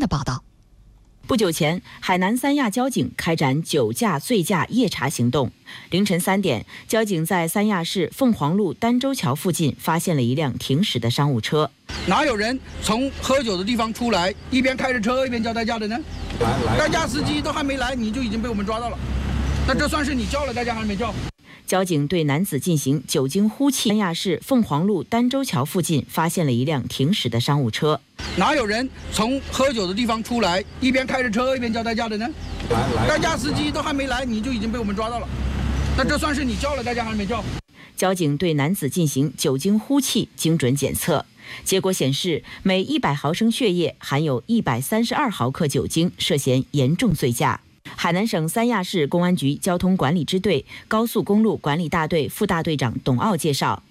的报道。 不久前，海南三亚交警开展酒驾醉驾夜查行动。凌晨3点，交警在三亚市凤凰路儋州桥附近发现了一辆停驶的商务车。 哪有人从喝酒的地方出来，一边开着车一边叫代驾的呢？代驾司机都还没来，你就已经被我们抓到了。那这算是你叫了代驾还是没叫？ 交警对男子进行酒精呼气。三亚市凤凰路儋州桥附近发现了一辆停驶的商务车。 哪有人从喝酒的地方出来，一边开着车一边叫代驾的呢？代驾司机都还没来，你就已经被我们抓到了。那这算是你叫了代驾还是没叫？ 交警对男子进行酒精呼气精准检测，结果显示每100毫升血液含有132毫克酒精，涉嫌严重醉驾。海南省三亚市公安局交通管理支队高速公路管理大队副大队长董傲介绍，